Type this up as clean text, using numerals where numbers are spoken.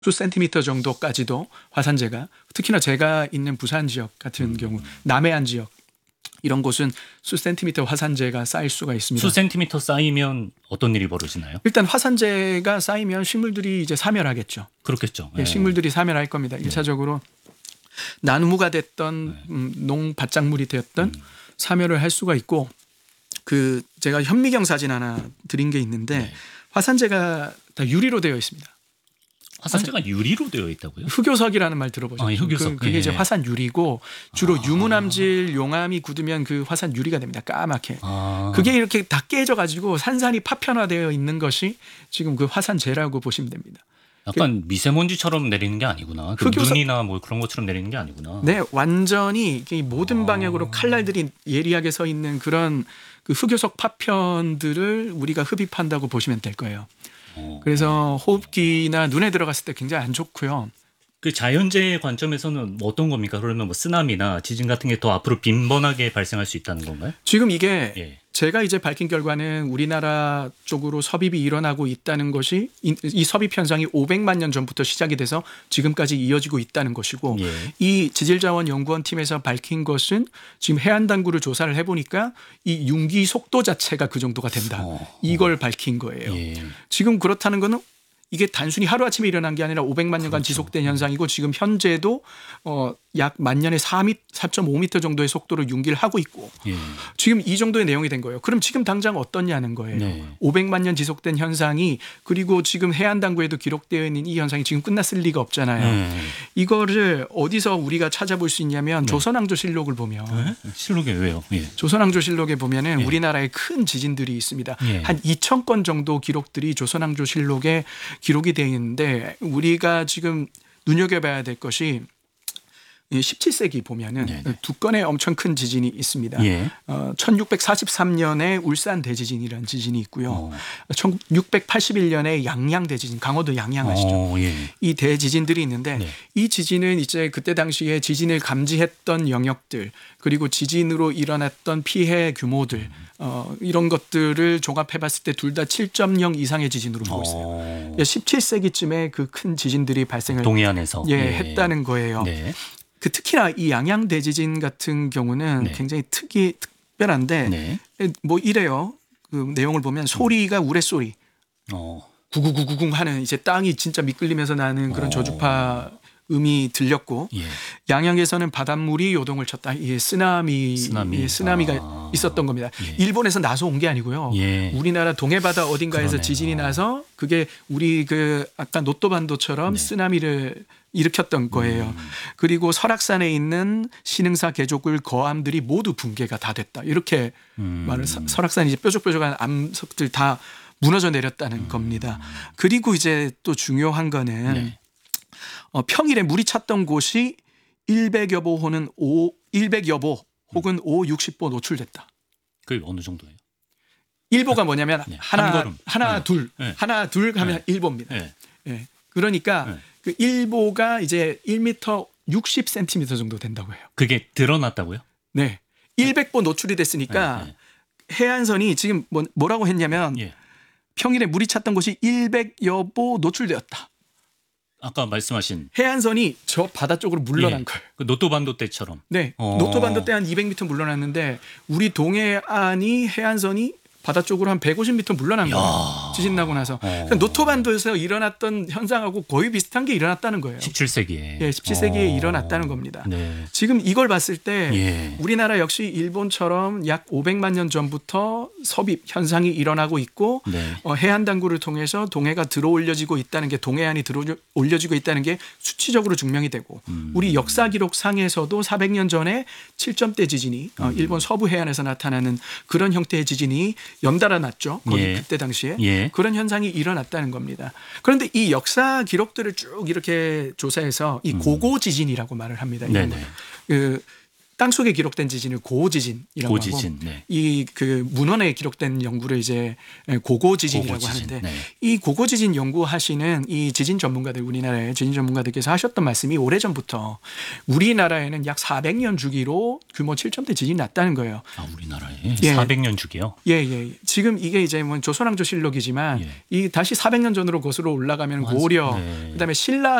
수 센티미터 정도까지도 화산재가, 특히나 제가 있는 부산 지역 같은 경우 남해안 지역 이런 곳은 수 센티미터 화산재가 쌓일 수가 있습니다. 수 센티미터 쌓이면 어떤 일이 벌어지나요? 일단 화산재가 쌓이면 식물들이 이제 사멸하겠죠. 그렇겠죠. 예, 식물들이 사멸할 겁니다. 일차적으로 나무가 됐던 농밭작물이 되었던 사멸을 할 수가 있고, 그 제가 현미경 사진 하나 드린 게 있는데 화산재가 다 유리로 되어 있습니다. 화산재가 유리로 되어 있다고요? 흑요석이라는 말 들어보셨죠? 흑요석. 그게 이제 화산 유리고 주로 유무남질 용암이 굳으면 그 화산 유리가 됩니다. 까맣게. 그게 이렇게 다 깨져가지고 산산이 파편화되어 있는 것이 지금 그 화산재라고 보시면 됩니다. 약간 미세먼지처럼 내리는 게 아니구나. 눈이나 뭐 그런 것처럼 내리는 게 아니구나. 네, 완전히 모든 방향으로 칼날들이 예리하게 서 있는 그런 그 흑요석 파편들을 우리가 흡입한다고 보시면 될 거예요. 그래서 호흡기나 눈에 들어갔을 때 굉장히 안 좋고요. 그 자연재해 관점에서는 어떤 겁니까? 그러면 뭐 쓰나미나 지진 같은 게 더 앞으로 빈번하게 발생할 수 있다는 건가요? 지금 이게 제가 이제 밝힌 결과는 우리나라 쪽으로 섭입이 일어나고 있다는 것이, 이 섭입 현상이 500만 년 전부터 시작이 돼서 지금까지 이어지고 있다는 것이고, 이 지질자원연구원 팀에서 밝힌 것은 지금 해안당구를 조사를 해보니까 이 융기 속도 자체가 그 정도가 된다. 이걸 밝힌 거예요. 지금 그렇다는 거는 이게 단순히 하루아침에 일어난 게 아니라 500만 년간 지속된 현상이고, 지금 현재도 약 만년에 4.5m 정도의 속도로 융기를 하고 있고, 지금 이 정도의 내용이 된 거예요. 그럼 지금 당장 어떠냐는 거예요. 500만 년 지속된 현상이, 그리고 지금 해안당구에도 기록되어 있는 이 현상이 지금 끝났을 리가 없잖아요. 이거를 어디서 우리가 찾아볼 수 있냐면 조선왕조실록을 보면. 실록에 왜요? 조선왕조실록에 보면은 우리나라에 큰 지진들이 있습니다. 한 2,000건 정도 기록들이 조선왕조실록에 기록이 되어 있는데, 우리가 지금 눈여겨봐야 될 것이 17세기 보면은 두 건의 엄청 큰 지진이 있습니다. 1643년에 울산 대지진이라는 지진이 있고요. 1681년에 양양 대지진, 강원도 양양 아시죠? 이 대지진들이 있는데 이 지진은 이제 그때 당시에 지진을 감지했던 영역들, 그리고 지진으로 일어났던 피해 규모들, 이런 것들을 종합해봤을 때 둘 다 7.0 이상의 지진으로 보고 있어요. 17세기쯤에 그 큰 지진들이 발생을 동해안에서 했다는 거예요. 그 특히나 이 양양 대지진 같은 경우는 굉장히 특별한데 뭐 이래요. 그 내용을 보면 소리가 우레소리, 구구구구궁 하는, 이제 땅이 진짜 미끌리면서 나는 그런 저주파 음이 들렸고, 양양에서는 바닷물이 요동을 쳤다. 이게 쓰나미가 있었던 겁니다. 일본에서 나서 온 게 아니고요. 우리나라 동해바다 어딘가에서 지진이 나서 그게 우리 그 아까 노토반도처럼 쓰나미를 일으켰던 거예요. 그리고 설악산에 있는 신흥사 개조굴 거암들이 모두 붕괴가 다 됐다. 이렇게 말을, 설악산이 이제 뾰족뾰족한 암석들 다 무너져 내렸다는 겁니다. 그리고 이제 또 중요한 거는 평일에 물이 찼던 곳이 100여보 혹은 560보 노출됐다. 그게 어느 정도예요? 1보가 뭐냐면 하나 둘 하면 1보입니다. 그러니까 그 1보가 이제 1m 60cm 정도 된다고 해요. 그게 드러났다고요? 네. 100보 노출이 됐으니까 해안선이 지금 뭐라고 했냐면 평일에 물이 찼던 곳이 100여보 노출되었다. 아까 말씀하신 해안선이 저 바다 쪽으로 물러난 거예요. 그 노토반도 때처럼. 네. 노토반도 때 한 200m 물러났는데 우리 동해안이 해안선이 바다 쪽으로 한 150m 물러난 거예요. 지진 나고 나서. 그러니까 노토반도에서 일어났던 현상하고 거의 비슷한 게 일어났다는 거예요. 17세기에. 17세기에 일어났다는 겁니다. 지금 이걸 봤을 때 우리나라 역시 일본처럼 약 500만 년 전부터 섭입 현상이 일어나고 있고, 해안 당구를 통해서 동해가 들어올려지고 있다는 게, 동해안이 들어올려지고 있다는 게 수치적으로 증명이 되고, 우리 역사 기록 상에서도 400년 전에 7점대 지진이 일본 서부 해안에서 나타나는 그런 형태의 지진이 연달아 났죠. 거기 그때 당시에 그런 현상이 일어났다는 겁니다. 그런데 이 역사 기록들을 쭉 이렇게 조사해서 이 고고 지진이라고 말을 합니다. 땅속에 기록된 지진을 고지진이라고 고지진, 하고 네. 이 그 문헌에 기록된 연구를 이제 고고지진이라고 고고지진, 하는데 네. 이 고고지진 연구하시는 이 지진 전문가들 우리나라의 지진 전문가들께서 하셨던 말씀이 오래전부터 우리나라에는 약 400년 주기로 규모 7.대 지진이 났다는 거예요. 아, 우리나라에 예. 400년 주기요? 예. 지금 이게 이제 뭐 조선왕조실록이지만 예. 이 다시 400년 전으로 거슬러 올라가면 고려 네. 그다음에 신라